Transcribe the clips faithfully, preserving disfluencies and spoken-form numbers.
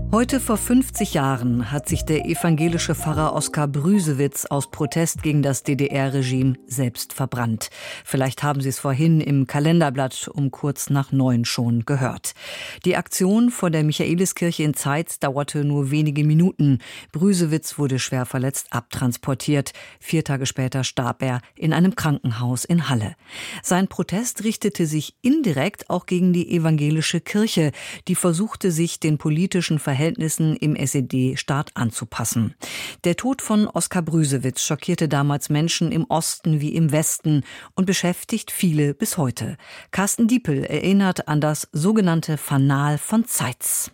Heute vor fünfzig Jahren hat sich der evangelische Pfarrer Oskar Brüsewitz aus Protest gegen das D D R-Regime selbst verbrannt. Vielleicht haben Sie es vorhin im Kalenderblatt um kurz nach neun schon gehört. Die Aktion vor der Michaeliskirche in Zeitz dauerte nur wenige Minuten. Brüsewitz wurde schwer verletzt abtransportiert. Vier Tage später starb er in einem Krankenhaus in Halle. Sein Protest richtete sich indirekt auch gegen die evangelische Kirche, die versuchte, sich den politischen Verhältnissen im S E D-Staat anzupassen. Der Tod von Oskar Brüsewitz schockierte damals Menschen im Osten wie im Westen und beschäftigt viele bis heute. Carsten Diepel erinnert an das sogenannte Fanal von Zeitz.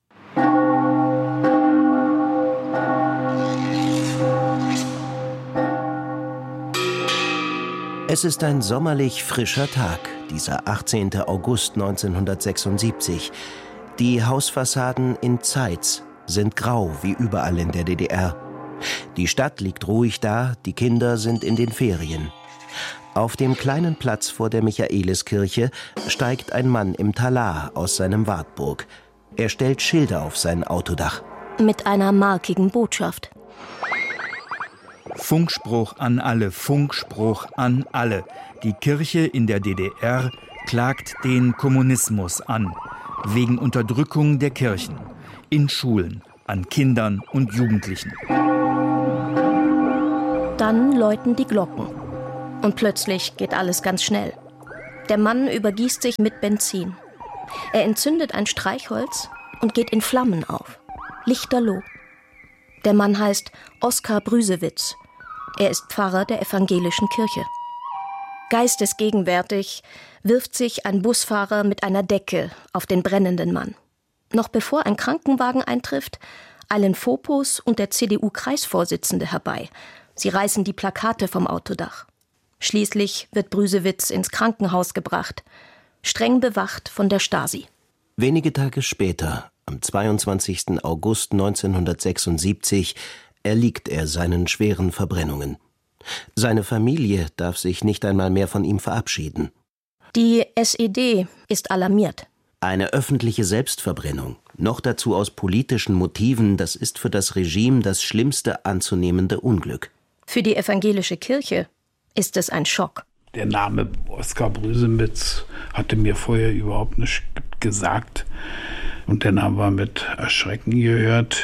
Es ist ein sommerlich frischer Tag, dieser achtzehnten August neunzehnhundertsechsundsiebzig. Die Hausfassaden in Zeitz sind grau wie überall in der D D R. Die Stadt liegt ruhig da, die Kinder sind in den Ferien. Auf dem kleinen Platz vor der Michaeliskirche steigt ein Mann im Talar aus seinem Wartburg. Er stellt Schilder auf sein Autodach. Mit einer markigen Botschaft. Funkspruch an alle, Funkspruch an alle. Die Kirche in der D D R klagt den Kommunismus an. Wegen Unterdrückung der Kirchen, in Schulen, an Kindern und Jugendlichen. Dann läuten die Glocken. Und plötzlich geht alles ganz schnell. Der Mann übergießt sich mit Benzin. Er entzündet ein Streichholz und geht in Flammen auf. Lichterloh. Der Mann heißt Oskar Brüsewitz. Er ist Pfarrer der evangelischen Kirche. Geistesgegenwärtig wirft sich ein Busfahrer mit einer Decke auf den brennenden Mann. Noch bevor ein Krankenwagen eintrifft, eilen Fopos und der C D U-Kreisvorsitzende herbei. Sie reißen die Plakate vom Autodach. Schließlich wird Brüsewitz ins Krankenhaus gebracht, streng bewacht von der Stasi. Wenige Tage später, am zweiundzwanzigsten August neunzehnhundertsechsundsiebzig, erliegt er seinen schweren Verbrennungen. Seine Familie darf sich nicht einmal mehr von ihm verabschieden. Die S E D ist alarmiert. Eine öffentliche Selbstverbrennung, noch dazu aus politischen Motiven, das ist für das Regime das schlimmste anzunehmende Unglück. Für die evangelische Kirche ist es ein Schock. Der Name Oskar Brüsewitz hatte mir vorher überhaupt nicht gesagt. Und dann haben wir mit Erschrecken gehört,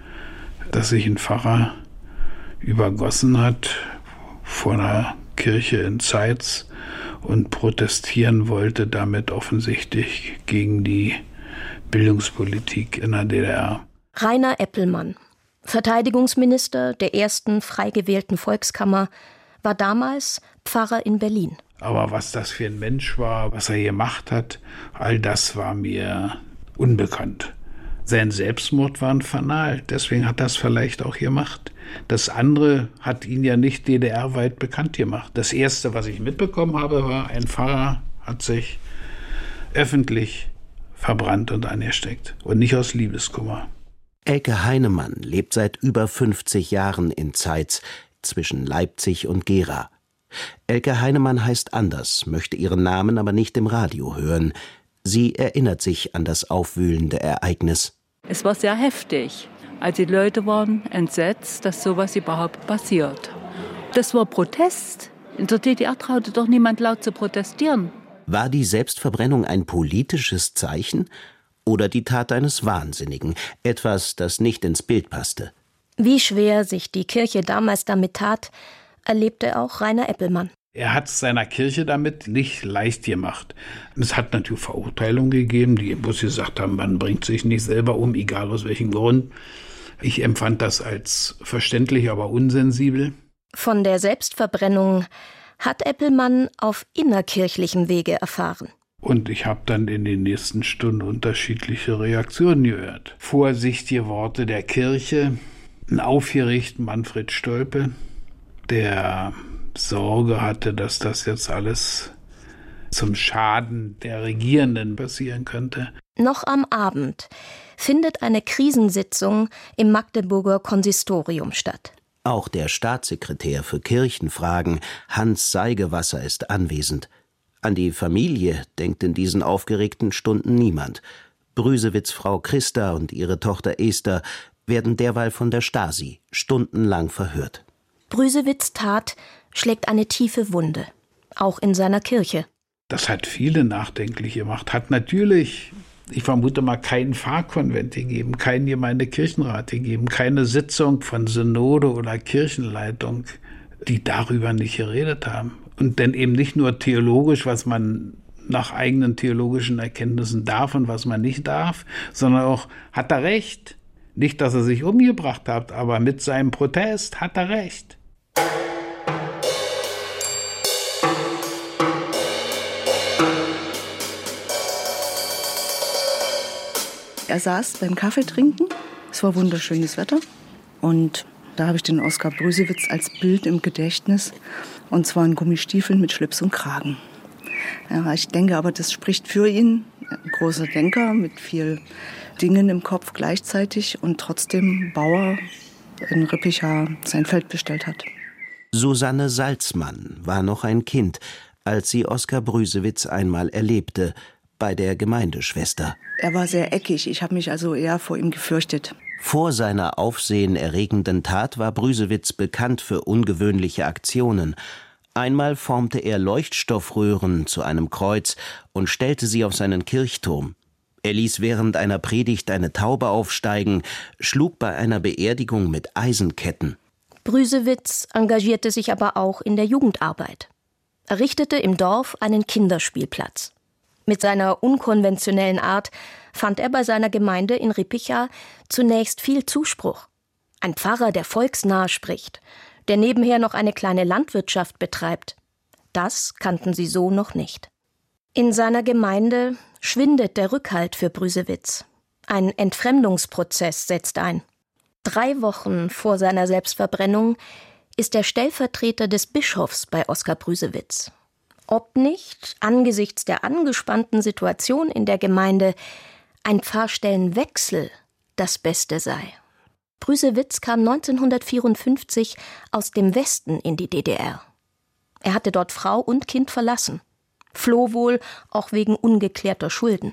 dass sich ein Pfarrer übergossen hat vor einer Kirche in Zeitz und protestieren wollte damit offensichtlich gegen die Bildungspolitik in der D D R. Rainer Eppelmann, Verteidigungsminister der ersten frei gewählten Volkskammer, war damals Pfarrer in Berlin. Aber was das für ein Mensch war, was er gemacht hat, all das war mir unbekannt. Sein Selbstmord war ein Fanal, deswegen hat er es vielleicht auch gemacht. Das andere hat ihn ja nicht D D R-weit bekannt gemacht. Das Erste, was ich mitbekommen habe, war, ein Pfarrer hat sich öffentlich verbrannt und angesteckt. Und nicht aus Liebeskummer. Elke Heinemann lebt seit über fünfzig Jahren in Zeitz, zwischen Leipzig und Gera. Elke Heinemann heißt anders, möchte ihren Namen aber nicht im Radio hören. Sie erinnert sich an das aufwühlende Ereignis. Es war sehr heftig. Also die Leute waren entsetzt, dass sowas überhaupt passiert. Das war Protest. In der D D R traute doch niemand laut zu protestieren. War die Selbstverbrennung ein politisches Zeichen oder die Tat eines Wahnsinnigen, etwas, das nicht ins Bild passte? Wie schwer sich die Kirche damals damit tat, erlebte auch Rainer Eppelmann. Er hat es seiner Kirche damit nicht leicht gemacht. Es hat natürlich Verurteilungen gegeben, die bloß gesagt haben, man bringt sich nicht selber um, egal aus welchem Grund. Ich empfand das als verständlich, aber unsensibel. Von der Selbstverbrennung hat Eppelmann auf innerkirchlichem Wege erfahren. Und ich habe dann in den nächsten Stunden unterschiedliche Reaktionen gehört. Vorsichtige Worte der Kirche, ein aufgeregt Manfred Stolpe, der Sorge hatte, dass das jetzt alles zum Schaden der Regierenden passieren könnte. Noch am Abend findet eine Krisensitzung im Magdeburger Konsistorium statt. Auch der Staatssekretär für Kirchenfragen, Hans Seigewasser, ist anwesend. An die Familie denkt in diesen aufgeregten Stunden niemand. Brüsewitz' Frau Christa und ihre Tochter Esther werden derweil von der Stasi stundenlang verhört. Brüsewitz' Tat schlägt eine tiefe Wunde, auch in seiner Kirche. Das hat viele nachdenklich gemacht. Hat natürlich, ich vermute mal, keinen Pfarrkonvent gegeben, keinen Gemeindekirchenrat gegeben, keine Sitzung von Synode oder Kirchenleitung, die darüber nicht geredet haben. Und dann eben nicht nur theologisch, was man nach eigenen theologischen Erkenntnissen darf und was man nicht darf, sondern auch, hat er recht? Nicht, dass er sich umgebracht hat, aber mit seinem Protest hat er recht. Er saß beim Kaffeetrinken, es war wunderschönes Wetter und da habe ich den Oskar Brüsewitz als Bild im Gedächtnis, und zwar in Gummistiefeln mit Schlips und Kragen. Ja, ich denke aber, das spricht für ihn, ein großer Denker mit viel Dingen im Kopf gleichzeitig und trotzdem Bauer in Rippicha sein Feld bestellt hat. Susanne Salzmann war noch ein Kind, als sie Oskar Brüsewitz einmal erlebte, bei der Gemeindeschwester. Er war sehr eckig, ich habe mich also eher vor ihm gefürchtet. Vor seiner aufsehenerregenden Tat war Brüsewitz bekannt für ungewöhnliche Aktionen. Einmal formte er Leuchtstoffröhren zu einem Kreuz und stellte sie auf seinen Kirchturm. Er ließ während einer Predigt eine Taube aufsteigen, schlug bei einer Beerdigung mit Eisenketten. Brüsewitz engagierte sich aber auch in der Jugendarbeit. Er richtete im Dorf einen Kinderspielplatz. Mit seiner unkonventionellen Art fand er bei seiner Gemeinde in Rippicha zunächst viel Zuspruch. Ein Pfarrer, der volksnah spricht, der nebenher noch eine kleine Landwirtschaft betreibt. Das kannten sie so noch nicht. In seiner Gemeinde schwindet der Rückhalt für Brüsewitz. Ein Entfremdungsprozess setzt ein. Drei Wochen vor seiner Selbstverbrennung ist er Stellvertreter des Bischofs bei Oskar Brüsewitz. Ob nicht, angesichts der angespannten Situation in der Gemeinde, ein Pfarrstellenwechsel das Beste sei. Brüsewitz kam neunzehnhundertvierundfünfzig aus dem Westen in die D D R. Er hatte dort Frau und Kind verlassen, floh wohl auch wegen ungeklärter Schulden.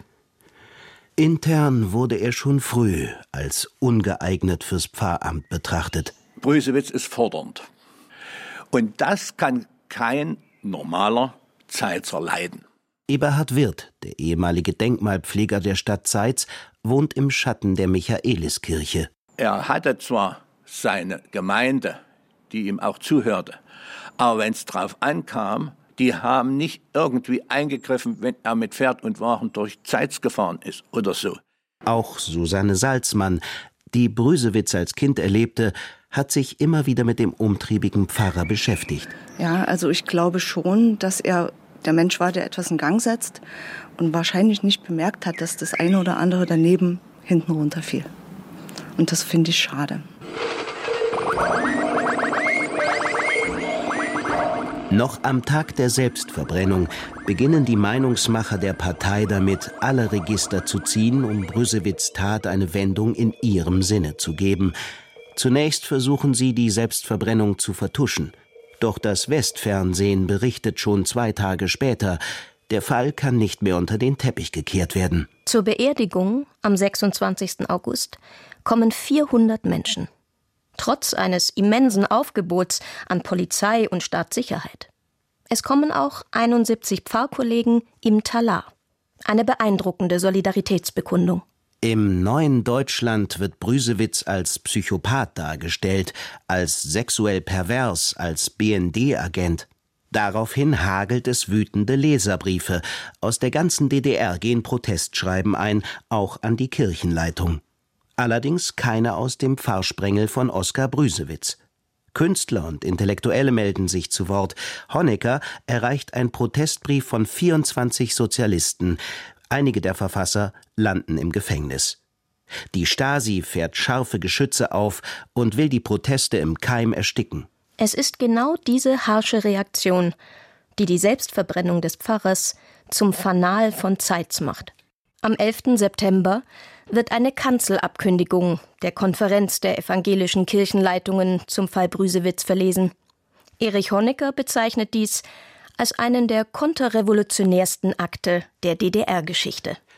Intern wurde er schon früh als ungeeignet fürs Pfarramt betrachtet. Brüsewitz ist fordernd. Und das kann kein normaler Zeitzer leiden. Eberhard Wirth, der ehemalige Denkmalpfleger der Stadt Zeitz, wohnt im Schatten der Michaeliskirche. Er hatte zwar seine Gemeinde, die ihm auch zuhörte, aber wenn es drauf ankam, die haben nicht irgendwie eingegriffen, wenn er mit Pferd und Wagen durch Zeitz gefahren ist oder so. Auch Susanne Salzmann, die Brüsewitz als Kind erlebte, hat sich immer wieder mit dem umtriebigen Pfarrer beschäftigt. Ja, also ich glaube schon, dass er der Mensch war, der etwas in Gang setzt und wahrscheinlich nicht bemerkt hat, dass das eine oder andere daneben hinten runterfiel. Und das finde ich schade. Noch am Tag der Selbstverbrennung beginnen die Meinungsmacher der Partei damit, alle Register zu ziehen, um Brüsewitz' Tat eine Wendung in ihrem Sinne zu geben. Zunächst versuchen sie, die Selbstverbrennung zu vertuschen. Doch das Westfernsehen berichtet schon zwei Tage später, der Fall kann nicht mehr unter den Teppich gekehrt werden. Zur Beerdigung am sechsundzwanzigsten August kommen vierhundert Menschen. Trotz eines immensen Aufgebots an Polizei und Staatssicherheit. Es kommen auch einundsiebzig Pfarrkollegen im Talar. Eine beeindruckende Solidaritätsbekundung. Im neuen Deutschland wird Brüsewitz als Psychopath dargestellt, als sexuell pervers, als B N D-Agent. Daraufhin hagelt es wütende Leserbriefe. Aus der ganzen D D R gehen Protestschreiben ein, auch an die Kirchenleitung. Allerdings keine aus dem Pfarrsprengel von Oskar Brüsewitz. Künstler und Intellektuelle melden sich zu Wort. Honecker erreicht ein Protestbrief von vierundzwanzig Sozialisten. Einige der Verfasser landen im Gefängnis. Die Stasi fährt scharfe Geschütze auf und will die Proteste im Keim ersticken. Es ist genau diese harsche Reaktion, die die Selbstverbrennung des Pfarrers zum Fanal von Zeitz macht. Am elften September wird eine Kanzelabkündigung der Konferenz der evangelischen Kirchenleitungen zum Fall Brüsewitz verlesen. Erich Honecker bezeichnet dies als einen der konterrevolutionärsten Akte der D D R-Geschichte.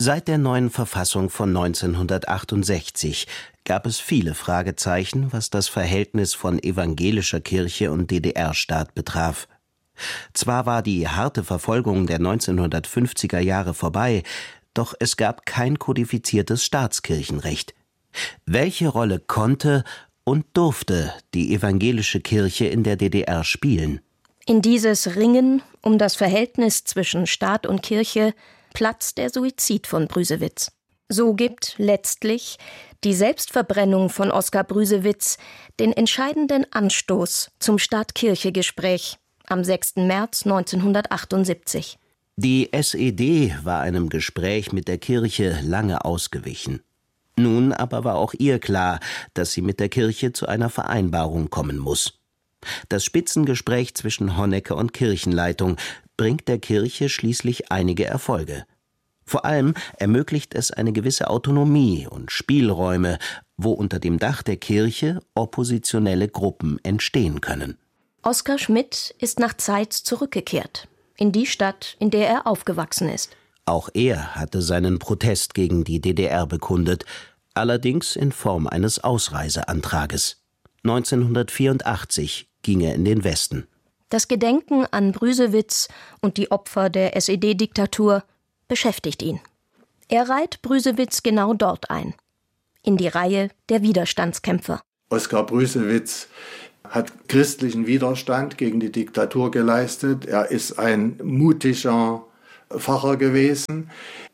Seit der neuen Verfassung von neunzehnhundertachtundsechzig gab es viele Fragezeichen, was das Verhältnis von evangelischer Kirche und D D R-Staat betraf. Zwar war die harte Verfolgung der neunzehnhundertfünfziger Jahre vorbei, doch es gab kein kodifiziertes Staatskirchenrecht. Welche Rolle konnte und durfte die evangelische Kirche in der D D R spielen? In dieses Ringen um das Verhältnis zwischen Staat und Kirche platzt der Suizid von Brüsewitz. So gibt letztlich die Selbstverbrennung von Oskar Brüsewitz den entscheidenden Anstoß zum Staat-Kirche-Gespräch am sechsten März neunzehnhundertachtundsiebzig. Die S E D war einem Gespräch mit der Kirche lange ausgewichen. Nun aber war auch ihr klar, dass sie mit der Kirche zu einer Vereinbarung kommen muss. Das Spitzengespräch zwischen Honecker und Kirchenleitung bringt der Kirche schließlich einige Erfolge. Vor allem ermöglicht es eine gewisse Autonomie und Spielräume, wo unter dem Dach der Kirche oppositionelle Gruppen entstehen können. Oskar Schmidt ist nach Zeitz zurückgekehrt, in die Stadt, in der er aufgewachsen ist. Auch er hatte seinen Protest gegen die D D R bekundet, allerdings in Form eines Ausreiseantrages. neunzehnhundertvierundachtzig ging er in den Westen. Das Gedenken an Brüsewitz und die Opfer der S E D-Diktatur beschäftigt ihn. Er reiht Brüsewitz genau dort ein, in die Reihe der Widerstandskämpfer. Oskar Brüsewitz hat christlichen Widerstand gegen die Diktatur geleistet. Er ist ein mutiger Pfarrer gewesen.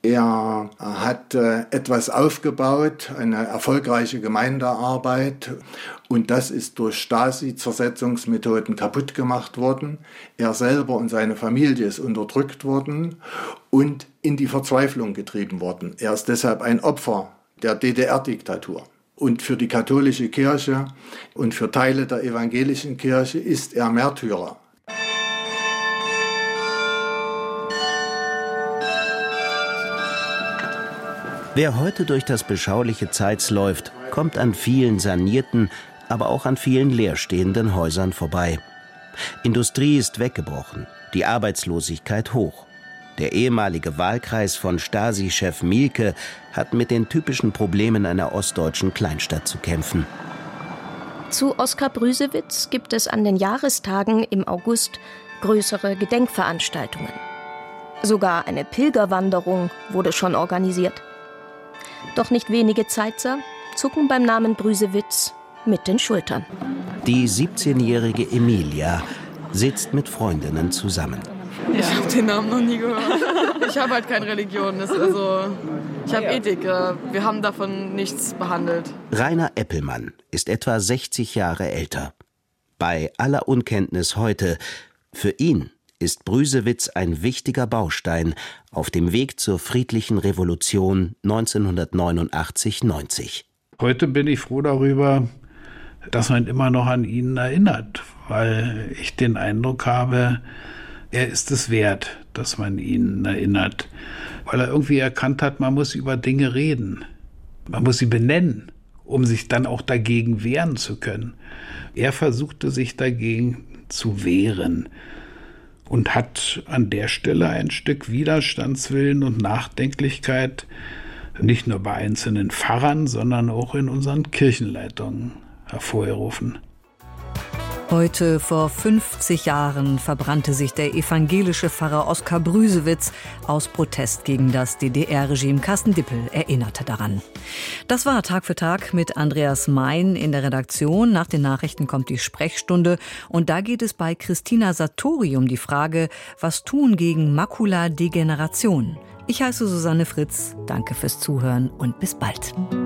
Er hat äh, etwas aufgebaut, eine erfolgreiche Gemeindearbeit, und das ist durch Stasi-Zersetzungsmethoden kaputt gemacht worden. Er selber und seine Familie ist unterdrückt worden und in die Verzweiflung getrieben worden. Er ist deshalb ein Opfer der D D R-Diktatur. Und für die katholische Kirche und für Teile der evangelischen Kirche ist er Märtyrer. Wer heute durch das beschauliche Zeitz läuft, kommt an vielen sanierten, aber auch an vielen leerstehenden Häusern vorbei. Industrie ist weggebrochen, die Arbeitslosigkeit hoch. Der ehemalige Wahlkreis von Stasi-Chef Mielke hat mit den typischen Problemen einer ostdeutschen Kleinstadt zu kämpfen. Zu Oskar Brüsewitz gibt es an den Jahrestagen im August größere Gedenkveranstaltungen. Sogar eine Pilgerwanderung wurde schon organisiert. Doch nicht wenige Zeitzer zucken beim Namen Brüsewitz mit den Schultern. Die siebzehnjährige Emilia sitzt mit Freundinnen zusammen. Ich habe den Namen noch nie gehört. Ich habe halt keine Religion. Das ist also, ich habe Ethik. Wir haben davon nichts behandelt. Rainer Eppelmann ist etwa sechzig Jahre älter. Bei aller Unkenntnis heute, für ihn ist Brüsewitz ein wichtiger Baustein auf dem Weg zur friedlichen Revolution neunzehnhundertneunundachtzig neunzig. Heute bin ich froh darüber, dass man immer noch an ihn erinnert, weil ich den Eindruck habe, er ist es wert, dass man ihn erinnert, weil er irgendwie erkannt hat, man muss über Dinge reden, man muss sie benennen, um sich dann auch dagegen wehren zu können. Er versuchte sich dagegen zu wehren und hat an der Stelle ein Stück Widerstandswillen und Nachdenklichkeit nicht nur bei einzelnen Pfarrern, sondern auch in unseren Kirchenleitungen hervorgerufen. Heute vor fünfzig Jahren verbrannte sich der evangelische Pfarrer Oskar Brüsewitz aus Protest gegen das D D R-Regime. Carsten Dippel erinnerte daran. Das war Tag für Tag mit Andreas Mein in der Redaktion. Nach den Nachrichten kommt die Sprechstunde und da geht es bei Christina Sartori um die Frage, was tun gegen Makuladegeneration. Ich heiße Susanne Fritz. Danke fürs Zuhören und bis bald.